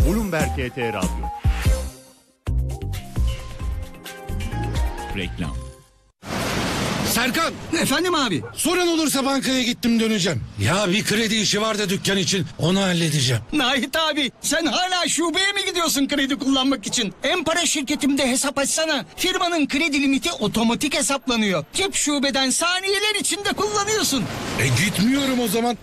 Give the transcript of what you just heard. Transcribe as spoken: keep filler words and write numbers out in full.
Bloomberg T T Radyo. Reklam. Serkan, Efendim abi. sorun olursa bankaya gittim döneceğim. Ya bir kredi işi var da dükkan için, onu halledeceğim. Nahit abi, sen hala şubeye mi gidiyorsun kredi kullanmak için? Empara şirketimde hesap açsana. Firmanın kredi limiti otomatik hesaplanıyor. Cep şubeden saniyeler içinde kullanıyorsun. E gitmiyorum o zaman.